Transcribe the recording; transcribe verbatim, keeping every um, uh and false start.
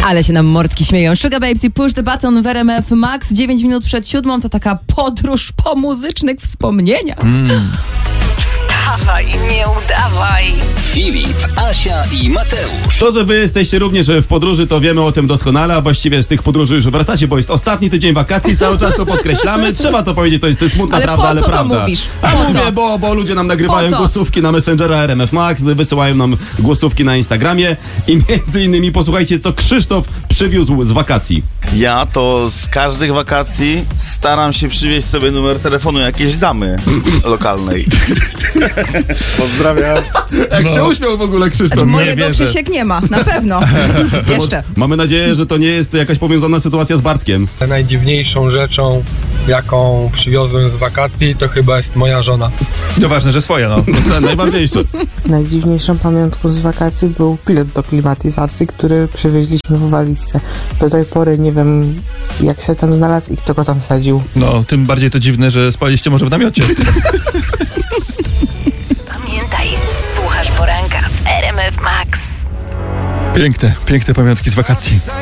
Ale się nam mordki śmieją. Sugar Babes i Push the Button w R M F Max. dziewięć minut przed siódmą to taka podróż po muzycznych wspomnieniach. Mm. Wstawaj, nie udawaj. Filip, Asia i Mateusz. To, że wy jesteście również w podróży, to wiemy o tym doskonale, a właściwie z tych podróży już wracacie, bo jest ostatni tydzień wakacji, cały czas to podkreślamy. Trzeba to powiedzieć, to jest, to jest smutna ale prawda, po ale co prawda. To mówisz? Po a co? mówię, bo, bo ludzie nam nagrywają głosówki na Messengera R M F Max, wysyłają nam głosówki na Instagramie i między innymi posłuchajcie, co Krzysztof przywiózł z wakacji. Ja to z każdych wakacji staram się przywieźć sobie numer telefonu jakiejś damy lokalnej. Pozdrawiam. Jak no. się uśmiał w ogóle Krzysztof. Mojego Krzysiek nie ma, na pewno. Jeszcze. Mamy nadzieję, że to nie jest jakaś powiązana sytuacja z Bartkiem. Najdziwniejszą rzeczą, jaką przywiozłem z wakacji, to chyba jest moja żona. No ważne, że swoja, no. To najważniejsze. Najdziwniejszą pamiątką z wakacji był pilot do klimatyzacji, który przywieźliśmy w walizce. Do tej pory nie wiem, jak się tam znalazł i kto go tam sadził. No, tym bardziej to dziwne, że spaliście może w namiocie. Pamiętaj, słuchasz poranka w R M F Max. Piękne, piękne pamiątki z wakacji.